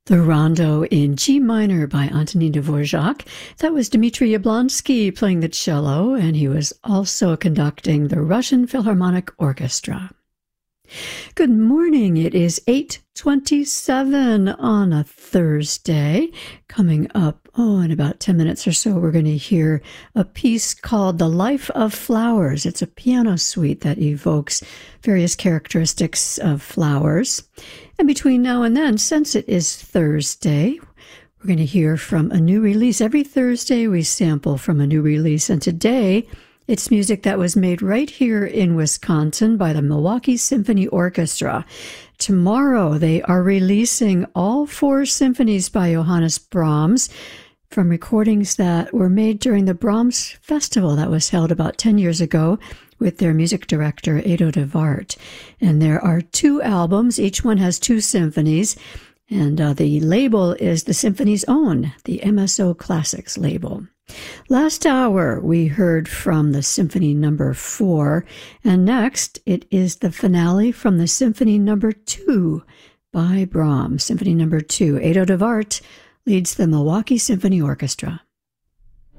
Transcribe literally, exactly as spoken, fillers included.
The Rondo in G minor by Antonin Dvorak. That was Dmitry Yablonsky playing the cello, and he was also conducting the Russian Philharmonic Orchestra. Good morning. It is eight twenty-seven on a Thursday. Coming up, oh, in about ten minutes or so, we're going to hear a piece called The Life of Flowers. It's a piano suite that evokes various characteristics of flowers. And between now and then, since it is Thursday, we're going to hear from a new release. Every Thursday, we sample from a new release. And today, it's music that was made right here in Wisconsin by the Milwaukee Symphony Orchestra. Tomorrow, they are releasing all four symphonies by Johannes Brahms from recordings that were made during the Brahms Festival that was held about ten years ago with their music director, Edo de Waart. And there are two albums. Each one has two symphonies. And uh, the label is the Symphony's own, the M S O Classics label. Last hour, we heard from the Symphony Number Four, and next, it is the finale from the Symphony Number Two by Brahms. Symphony Number Two. Edo de Waart leads the Milwaukee Symphony Orchestra.